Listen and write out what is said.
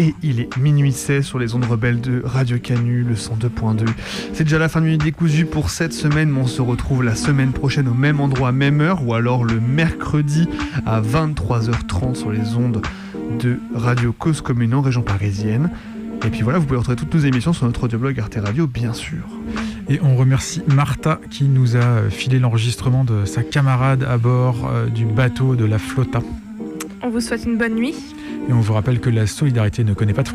et il est minuit 16 sur les ondes rebelles de Radio Canu, le 102.2. C'est déjà la fin de Nuit décousue pour cette semaine, mais on se retrouve la semaine prochaine au même endroit, même heure, ou alors le mercredi à 23h30 sur les ondes de Radio Cause Commune en région parisienne. Et puis voilà, vous pouvez retrouver toutes nos émissions sur notre audioblog Arte Radio, bien sûr. Et on remercie Martha qui nous a filé l'enregistrement de sa camarade à bord du bateau de la Flotta. On vous souhaite une bonne nuit. Et on vous rappelle que la solidarité ne connaît pas de